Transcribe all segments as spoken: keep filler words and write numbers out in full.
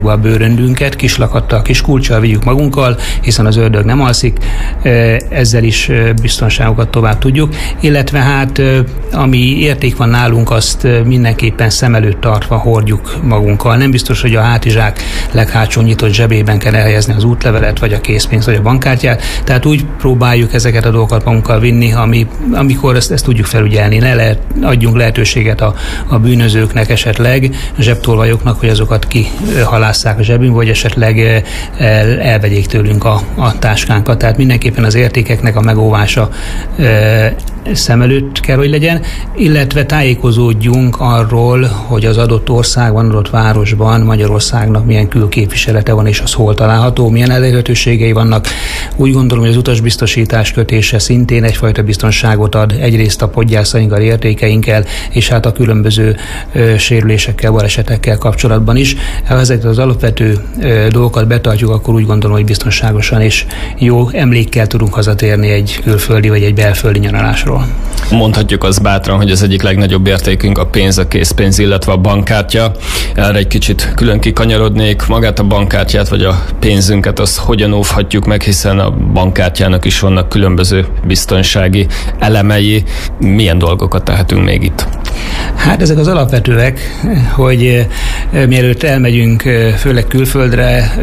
a bőröndünket, kislakattal, kis kulccsal vigyük magunkkal, hiszen az ördög nem alszik, ezzel is biztonságokat tovább tudjuk, illetve hát ami érték van nálunk, azt mindenképpen szem előtt tartva hordjuk magunkkal. Nem biztos, hogy a hátizsák leghátsó nyitott zsebében kell elhelyezni az útlevelet, vagy a készpénzt, vagy a bankkártyát, tehát úgy próbáljuk ezeket a dolgokat magunkkal vinni, ami, amikor ezt, ezt tudjuk felügyelni, ne lehet, adjunk lehetőséget a, a bűnözőknek esetleg, a zsebtolvajoknak, hogy azokat kihalásszák a zsebünk, vagy esetleg el, elvegyék tőlünk a, a táskánkat. Tehát mindenképpen az értékeknek a megóvása e, szem előtt kell, hogy legyen, illetve tájékozódjunk arról, hogy az adott országban, adott városban Magyarországnak milyen külképviselete van, és az hol található, milyen elérhetőségei vannak. Úgy gondolom, hogy az utasbiztosítás kötése szintén egyfajta biztonságot ad, egyrészt a podgyászainkkal, értékeinkkel, és hát a különböző ö, sérülésekkel, balesetekkel kapcsolatban is. Ha ezeket az alapvető ö, dolgokat betartjuk, akkor úgy gondolom, hogy biztonságosan és jó emlékkel tudunk hazatérni egy külföldi vagy egy belföldi nyaralásról. Mondhatjuk azt bátran, hogy az egyik legnagyobb értékünk a pénz, a készpénz, illetve a bankkártya. Erre egy kicsit külön kikanyarodnék. Magát a bankkártyát vagy a pénzünket azt hogyan óvhatjuk meg, hiszen a bankkártyának is vannak különböző biztonsági elemei. Milyen dolgokat tehetünk még itt? Hát ezek az alapvetőek, hogy mielőtt elmegyünk főleg külföldre,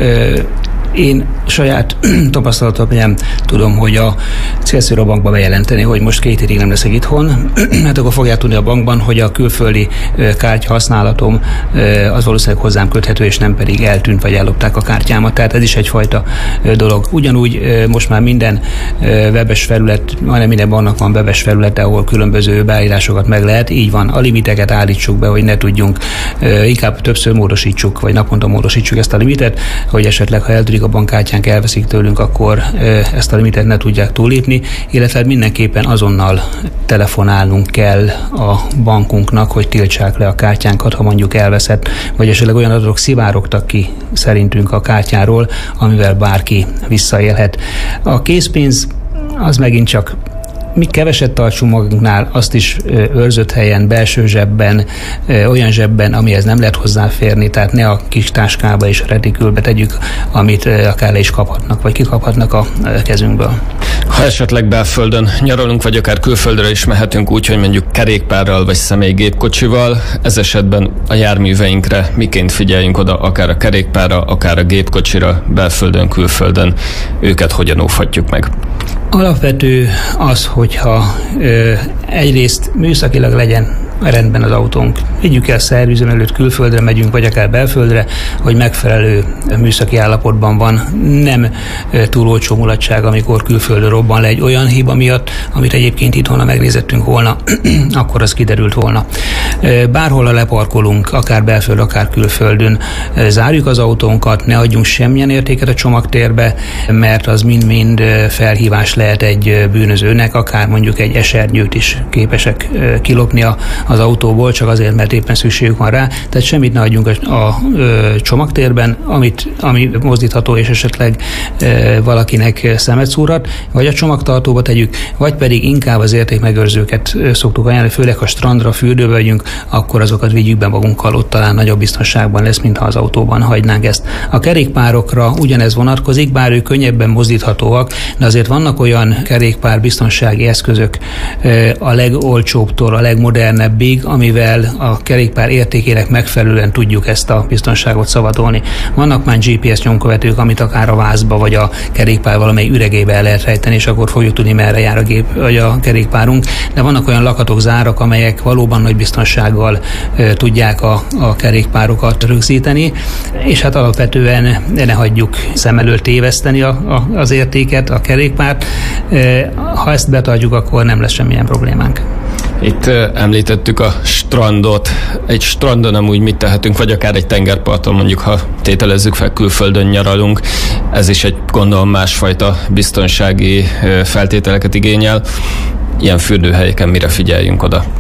én saját tapasztalatom tudom, hogy a célszerű a bankba bejelenteni, hogy most két hétig nem leszek itthon, hát akkor fogják tudni a bankban, hogy a külföldi kártya használatom az valószínűleg hozzám köthető, és nem pedig eltűnt, vagy ellopták a kártyámat. Tehát ez is egyfajta dolog. Ugyanúgy most már minden webes felület, majdnem minden banknak van webes felülete, ahol különböző beállításokat meg lehet. Így van, a limiteket állítsuk be, hogy ne tudjunk, inkább többször módosítsuk, vagy naponta módosítsuk ezt a limitet, hogy esetleg, ha eltűnik a bankkártyánk, elveszik tőlünk, akkor ezt a limitet ne tudják túllépni, illetve mindenképpen azonnal telefonálnunk kell a bankunknak, hogy tiltsák le a kártyánkat, ha mondjuk elveszett, vagy esetleg olyan adatok szivárogtak ki szerintünk a kártyáról, amivel bárki visszaélhet. A készpénz az megint csak mi keveset tartsunk magunknál, azt is őrzött helyen, belső zsebben, olyan zsebben, amihez nem lehet hozzáférni, tehát ne a kis táskába és a retikülbe tegyük, amit akár le is kaphatnak, vagy kikaphatnak a kezünkből. Ha esetleg belföldön nyaralunk, vagy akár külföldre is mehetünk úgy, hogy mondjuk kerékpárral, vagy személygépkocsival, ez esetben a járműveinkre miként figyeljünk oda, akár a kerékpárra, akár a gépkocsira, belföldön, külföldön, őket hogyan óvhatjuk meg? Alapvető az, hogyha ö, egyrészt műszakilag legyen rendben az autónk. Vigyük el szervizön előtt, külföldre megyünk, vagy akár belföldre, hogy megfelelő műszaki állapotban van. Nem túl olcsó mulatság, amikor külföldre robban le egy olyan hiba miatt, amit egyébként itthon, ha megnézettünk volna, akkor az kiderült volna. Bárhol a leparkolunk, akár belföld, akár külföldön, zárjuk az autónkat, ne adjunk semmilyen értéket a csomagtérbe, mert az mind-mind felhívás lehet egy bűnözőnek, akár mondjuk egy esernyőt is képesek kilopni a az autóból, csak azért, mert éppen szükségük van rá. Tehát semmit ne adjunk a, a, a csomagtérben, amit, ami mozdítható, és esetleg e, valakinek szemet szúrhat, vagy a csomagtartóba tegyük, vagy pedig inkább az értékmegőrzőket szoktuk ajánlani, főleg ha strandra, fürdőbe vagyunk, akkor azokat vigyük be magunkkal, ott talán nagyobb biztonságban lesz, mint ha az autóban hagynánk ezt. A kerékpárokra ugyanez vonatkozik, bár ők könnyebben mozdíthatóak, de azért vannak olyan kerékpár biztonsági eszközök e, a legolcsóbbtól a legmodernebb, amivel a kerékpár értékének megfelelően tudjuk ezt a biztonságot szavatolni. Vannak már gé pé es nyomkövetők, amit akár a vázba vagy a kerékpár valamely üregébe el lehet rejteni, és akkor fogjuk tudni, merre jár a gép vagy a kerékpárunk. De vannak olyan lakatok, zárak, amelyek valóban nagy biztonsággal e, tudják a, a kerékpárokat rögzíteni, és hát alapvetően ne hagyjuk szem előtt téveszteni a, a, az értéket, a kerékpárt. E, ha ezt betartjuk, akkor nem lesz semmilyen problémánk. Itt említettük a strandot. Egy strandon amúgy mit tehetünk, vagy akár egy tengerparton, mondjuk, ha tételezzük fel, külföldön nyaralunk. Ez is egy, gondolom, másfajta biztonsági feltételeket igényel. Ilyen fürdőhelyeken mire figyeljünk oda?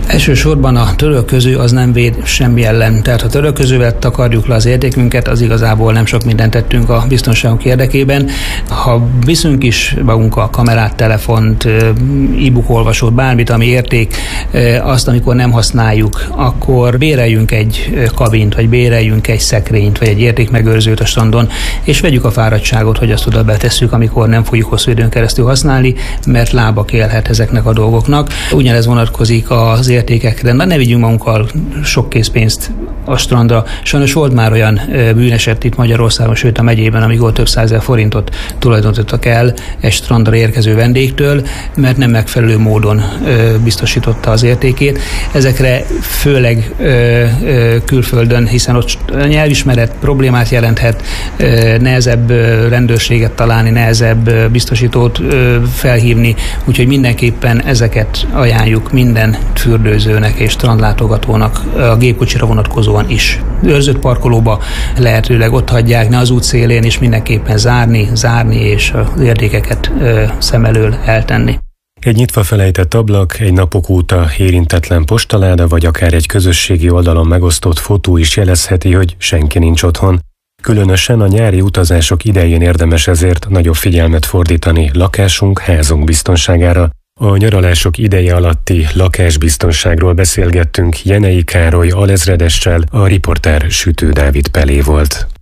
Elsősorban a törölköző az nem véd semmi ellen. Tehát ha törölközővel takarjuk le az értékünket, az igazából nem sok mindent tettünk a biztonságunk érdekében. Ha viszünk is magunkkal kamerát, telefont, e-book olvasót, bármit, ami érték, azt amikor nem használjuk, akkor béreljünk egy kabint, vagy béreljünk egy szekrényt, vagy egy értékmegőrzőt a strandon, és vegyük a fáradtságot, hogy azt oda betesszük, amikor nem fogjuk hosszú időn keresztül használni, mert lábak élhet ezeknek a dolgoknak. Ugyanez vonatkozik az értékekre. Na, ne vigyünk magunkkal sok készpénzt a strandra. Sajnos volt már olyan bűneset itt Magyarországon, sőt a megyében, amikor több százezer forintot tulajdonítottak el egy strandra érkező vendégtől, mert nem megfelelő módon biztosította az értékét. Ezekre főleg külföldön, hiszen ott nyelvismeret problémát jelenthet, nehezebb rendőrséget találni, nehezebb biztosítót felhívni, úgyhogy mindenképpen ezeket ajánljuk minden fürdőzőnek és strandlátogatónak a gépkocsira vonatkozóan is. Őrzött parkolóba lehetőleg ott hagyják, ne az út szélén, és mindenképpen zárni, zárni és az értékeket szem elől eltenni. Egy nyitva felejtett ablak, egy napok óta érintetlen postaláda, vagy akár egy közösségi oldalon megosztott fotó is jelezheti, hogy senki nincs otthon. Különösen a nyári utazások idején érdemes ezért nagyobb figyelmet fordítani lakásunk, házunk biztonságára. A nyaralások ideje alatti lakásbiztonságról beszélgettünk Jenei Károly alezredessel, a riporter Sütő Dávid Pelé volt.